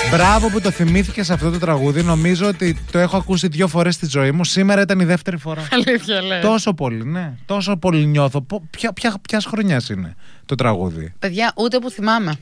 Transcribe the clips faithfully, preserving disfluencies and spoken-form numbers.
Μπράβο που το θυμήθηκες αυτό το τραγούδι. Νομίζω ότι το έχω ακούσει δύο φορές στη ζωή μου. Σήμερα ήταν η δεύτερη φορά. Αλήθεια λες? Τόσο πολύ, ναι. Τόσο πολύ νιώθω. Ποια, ποια, ποιας χρονιάς είναι το τραγούδι? Παιδιά, ούτε που θυμάμαι.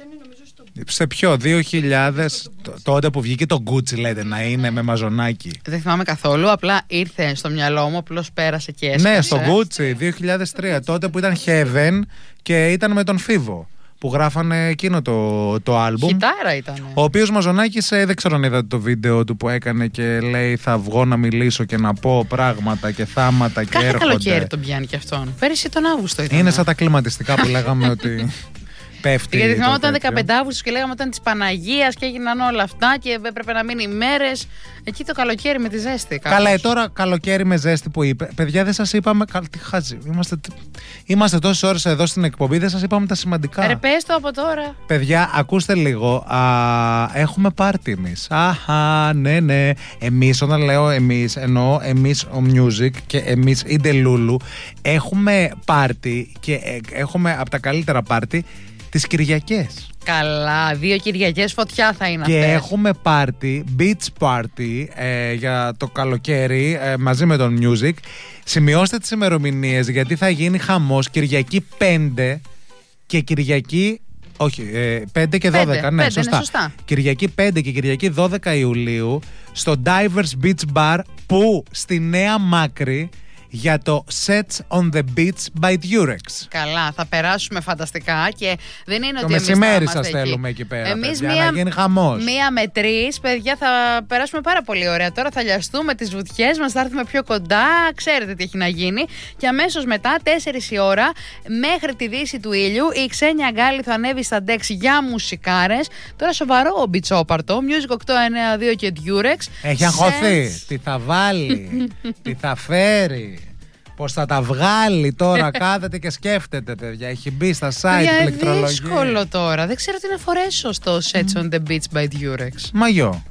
Σε ποιο, δύο χιλιάδες, τότε που βγήκε το Gucci, λέτε, να είναι με μαζονάκι. Δεν θυμάμαι καθόλου, απλά ήρθε στο μυαλό μου, απλώς πέρασε και έσκασε. Ναι, στο Gucci, δύο χιλιάδες τρία, τότε που ήταν Heaven και ήταν με τον Φίβο, που γράφανε εκείνο το, το άλμπουμ. Χιτάρα ήταν. Ο οποίος Μαζονάκης, δεν ξέρω αν είδατε το βίντεο του που έκανε και λέει θα βγω να μιλήσω και να πω πράγματα και θάματα και Κάθε έρχονται. Κάθε καλοκαίρι τον πιάνει και αυτόν. Πέρυσι τον Αύγουστο ήταν. Είναι σαν τα κλιματιστικά που λέγαμε ότι... Πέφτει. Γιατί θυμάμαι όταν δεκαπέντε Αύγουστο και λέγαμε ήταν της Παναγίας και έγιναν όλα αυτά και έπρεπε να μείνει μέρες. Εκεί το καλοκαίρι με τη ζέστη. Κάπως. Καλά, τώρα καλοκαίρι με ζέστη που είπε. Παιδιά, δεν σας είπαμε. Τι χάζι. Είμαστε, είμαστε τόσες ώρες εδώ στην εκπομπή, δεν σας είπαμε τα σημαντικά. Ρε, πες το από τώρα. Παιδιά, ακούστε λίγο. Α, έχουμε πάρτι εμείς. Αχα, ναι, ναι. Εμείς, όταν λέω εμείς, εννοώ εμείς ο Music και εμείς η Ντελούλου. Έχουμε πάρτι και έχουμε από τα καλύτερα πάρτι τις Κυριακές. Καλά, δύο Κυριακές φωτιά θα είναι και αυτές. Και έχουμε πάρτι, beach party ε, για το καλοκαίρι ε, μαζί με τον Music. Σημειώστε τις ημερομηνίες γιατί θα γίνει χαμός Κυριακή πέντε και Κυριακή... Όχι, ε, πέντε και δώδεκα, πέντε, ναι, πέντε, σωστά. σωστά. Κυριακή πέντε και Κυριακή δώδεκα Ιουλίου στο Divers Beach Bar που στη Νέα Μάκρη για το Sets on the Beach by Durex. Καλά, θα περάσουμε φανταστικά και δεν είναι το ότι εμείς θα θα σας εκεί. θέλουμε εκεί πέρα, εμείς παιδιά, μία, να γίνει χαμός. Μία με τρεις, παιδιά, θα περάσουμε πάρα πολύ ωραία. Τώρα θα λιαστούμε τις βουτιές μας, θα έρθουμε πιο κοντά, ξέρετε τι έχει να γίνει. Και αμέσως μετά, τέσσερις η ώρα, μέχρι τη δύση του ήλιου, η Ξένια Γκάλη θα ανέβει στα ντεξ για μουσικάρες. Τώρα σοβαρό ο μπιτσόπαρτο, Music οκτώ εννιά δύο και Durex. Έχει αγχωθεί, τι θα βάλει, τι θα φέρει. Πώς θα τα βγάλει τώρα, κάθεται και σκέφτεται, παιδιά. Έχει μπει στα site πληκτρολογία. Είναι δύσκολο τώρα. Δεν ξέρω τι να φορέσω στο Sets on the Beach by Durex. Μαγιό.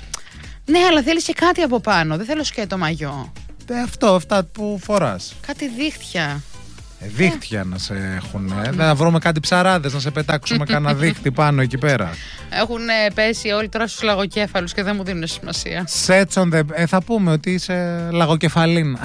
Ναι, αλλά θέλεις και κάτι από πάνω. Δεν θέλω σκέτο μαγιό. Ε, αυτό, αυτά που φοράς. Κάτι δίχτυα. Ε, δίχτυα να σε έχουν. Ε. Δεν θα βρούμε κάτι ψαράδες να σε πετάξουμε κανένα δίχτυ πάνω εκεί πέρα. Έχουν πέσει όλοι τώρα στους λαγοκέφαλους και δεν μου δίνουν σημασία. Sets on the... ε, θα πούμε ότι είσαι λαγοκεφαλίνα.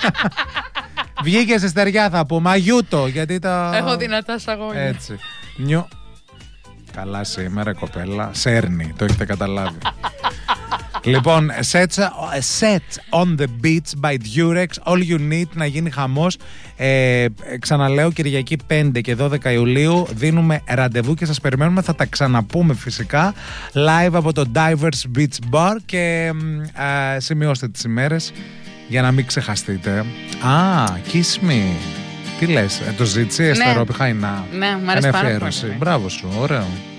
Βγήκε στη στεριά θα πούμε. Αγιούτο, γιατί τα... Έχω δυνατά σαγόνια. Έτσι. Νιω... Καλά σήμερα κοπέλα. Σέρνη, το έχετε καταλάβει. Λοιπόν, sets, sets on the beach by Durex. All you need να γίνει χαμός. Ε, ξαναλέω, Κυριακή πέντε και δώδεκα Ιουλίου δίνουμε ραντεβού και σας περιμένουμε. Θα τα ξαναπούμε φυσικά live από το Divers Beach Bar. Και ε, σημειώστε τις ημέρες για να μην ξεχαστείτε. Α, Kiss Me. Τι λες, ε, το ζήτησε η Εστερόπη Χαϊνά. Ναι, μου αρέσει πάρα πολύ. Μπράβο σου, ωραίο.